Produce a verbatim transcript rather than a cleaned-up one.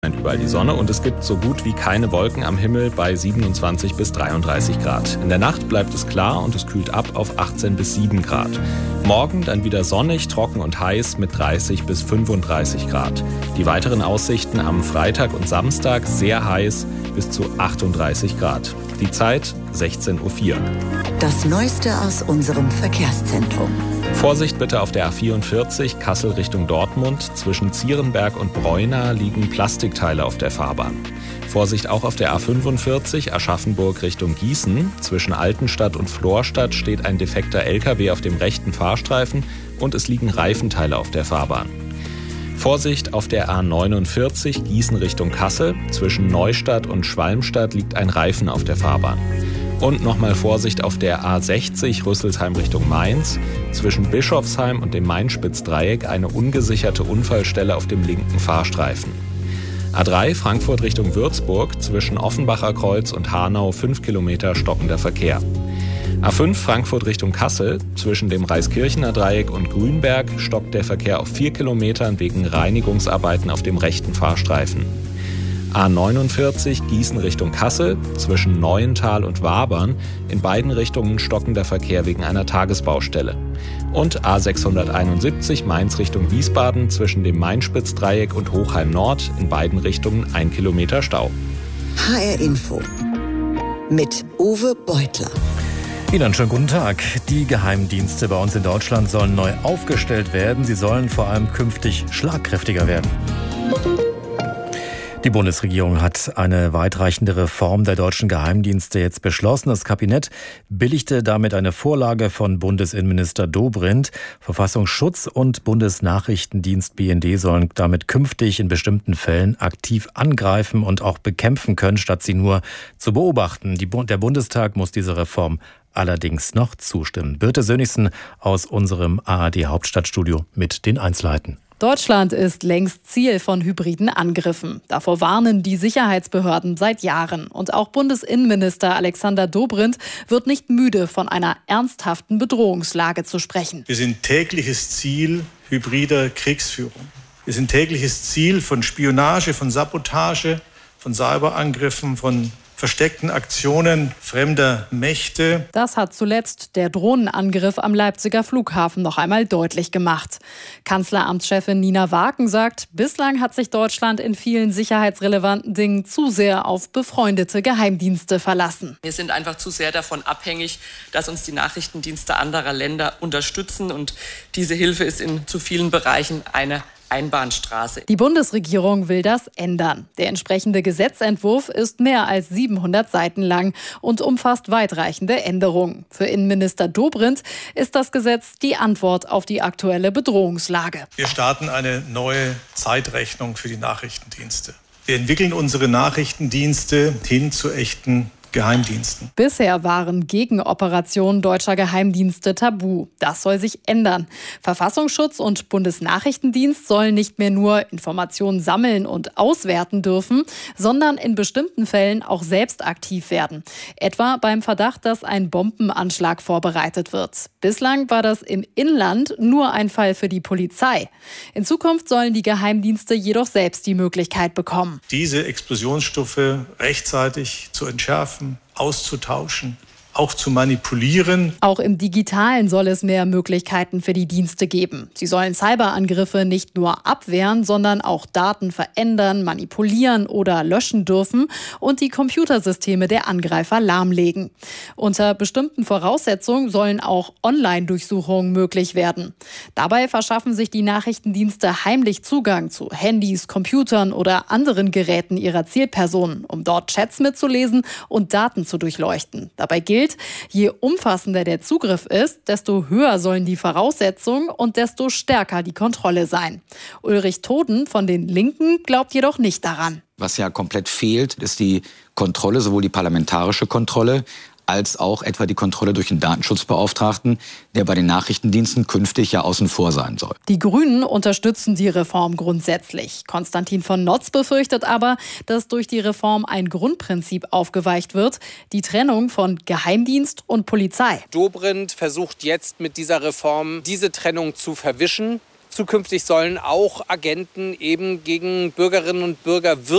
Überall die Sonne und es gibt so gut wie keine Wolken am Himmel bei siebenundzwanzig bis dreiunddreißig Grad. In der Nacht bleibt es klar und es kühlt ab auf achtzehn bis sieben Grad. Morgen dann wieder sonnig, trocken und heiß mit dreißig bis fünfunddreißig Grad. Die weiteren Aussichten am Freitag und Samstag sehr heiß bis zu achtunddreißig Grad. Die Zeit sechzehn Uhr vier. Das Neueste aus unserem Verkehrszentrum. Vorsicht bitte auf der A vierundvierzig Kassel Richtung Dortmund. Zwischen Zierenberg und Breuna liegen Plastikteile auf der Fahrbahn. Vorsicht auch auf der A fünfundvierzig Aschaffenburg Richtung Gießen. Zwischen Altenstadt und Florstadt steht ein defekter L K W auf dem rechten Fahrstreifen und es liegen Reifenteile auf der Fahrbahn. Vorsicht auf der A neunundvierzig Gießen Richtung Kassel. Zwischen Neustadt und Schwalmstadt liegt ein Reifen auf der Fahrbahn. Und nochmal Vorsicht auf der A sechzig Rüsselsheim Richtung Mainz. Zwischen Bischofsheim und dem Main-Spitz-Dreieck eine ungesicherte Unfallstelle auf dem linken Fahrstreifen. A drei Frankfurt Richtung Würzburg. Zwischen Offenbacher Kreuz und Hanau fünf Kilometer stockender Verkehr. A fünf Frankfurt Richtung Kassel. Zwischen dem Reiskirchener Dreieck und Grünberg stockt der Verkehr auf vier Kilometern wegen Reinigungsarbeiten auf dem rechten Fahrstreifen. A neunundvierzig Gießen Richtung Kassel, zwischen Neuental und Wabern, in beiden Richtungen stockender Verkehr wegen einer Tagesbaustelle. Und A sechshunderteinundsiebzig Mainz Richtung Wiesbaden, zwischen dem Main-Spitz-Dreieck und Hochheim Nord, in beiden Richtungen ein Kilometer Stau. H R Info mit Uwe Beutler. Ihnen einen schönen guten Tag. Die Geheimdienste bei uns in Deutschland sollen neu aufgestellt werden. Sie sollen vor allem künftig schlagkräftiger werden. Die Bundesregierung hat eine weitreichende Reform der deutschen Geheimdienste jetzt beschlossen. Das Kabinett billigte damit eine Vorlage von Bundesinnenminister Dobrindt. Verfassungsschutz und Bundesnachrichtendienst B N D sollen damit künftig in bestimmten Fällen aktiv angreifen und auch bekämpfen können, statt sie nur zu beobachten. Die, der Bundestag muss dieser Reform allerdings noch zustimmen. Birte Sönnigsen aus unserem A R D-Hauptstadtstudio mit den Einzelheiten. Deutschland ist längst Ziel von hybriden Angriffen. Davor warnen die Sicherheitsbehörden seit Jahren. Und auch Bundesinnenminister Alexander Dobrindt wird nicht müde, von einer ernsthaften Bedrohungslage zu sprechen. Wir sind tägliches Ziel hybrider Kriegsführung. Wir sind tägliches Ziel von Spionage, von Sabotage, von Cyberangriffen, von versteckten Aktionen fremder Mächte. Das hat zuletzt der Drohnenangriff am Leipziger Flughafen noch einmal deutlich gemacht. Kanzleramtschefin Nina Waken sagt, bislang hat sich Deutschland in vielen sicherheitsrelevanten Dingen zu sehr auf befreundete Geheimdienste verlassen. Wir sind einfach zu sehr davon abhängig, dass uns die Nachrichtendienste anderer Länder unterstützen. Und diese Hilfe ist in zu vielen Bereichen eine Einbahnstraße. Die Bundesregierung will das ändern. Der entsprechende Gesetzentwurf ist mehr als siebenhundert Seiten lang und umfasst weitreichende Änderungen. Für Innenminister Dobrindt ist das Gesetz die Antwort auf die aktuelle Bedrohungslage. Wir starten eine neue Zeitrechnung für die Nachrichtendienste. Wir entwickeln unsere Nachrichtendienste hin zu echten Geheimdiensten. Bisher waren Gegenoperationen deutscher Geheimdienste tabu. Das soll sich ändern. Verfassungsschutz und Bundesnachrichtendienst sollen nicht mehr nur Informationen sammeln und auswerten dürfen, sondern in bestimmten Fällen auch selbst aktiv werden. Etwa beim Verdacht, dass ein Bombenanschlag vorbereitet wird. Bislang war das im Inland nur ein Fall für die Polizei. In Zukunft sollen die Geheimdienste jedoch selbst die Möglichkeit bekommen, diese Explosionsstoffe rechtzeitig zu entschärfen, auszutauschen, auch zu manipulieren. Auch im Digitalen soll es mehr Möglichkeiten für die Dienste geben. Sie sollen Cyberangriffe nicht nur abwehren, sondern auch Daten verändern, manipulieren oder löschen dürfen und die Computersysteme der Angreifer lahmlegen. Unter bestimmten Voraussetzungen sollen auch Online-Durchsuchungen möglich werden. Dabei verschaffen sich die Nachrichtendienste heimlich Zugang zu Handys, Computern oder anderen Geräten ihrer Zielpersonen, um dort Chats mitzulesen und Daten zu durchleuchten. Dabei gilt, je umfassender der Zugriff ist, desto höher sollen die Voraussetzungen und desto stärker die Kontrolle sein. Ulrich Toden von den Linken glaubt jedoch nicht daran. Was ja komplett fehlt, ist die Kontrolle, sowohl die parlamentarische Kontrolle, als auch etwa die Kontrolle durch den Datenschutzbeauftragten, der bei den Nachrichtendiensten künftig ja außen vor sein soll. Die Grünen unterstützen die Reform grundsätzlich. Konstantin von Notz befürchtet aber, dass durch die Reform ein Grundprinzip aufgeweicht wird, die Trennung von Geheimdienst und Polizei. Dobrindt versucht jetzt mit dieser Reform diese Trennung zu verwischen. Zukünftig sollen auch Agenten eben gegen Bürgerinnen und Bürger wirken.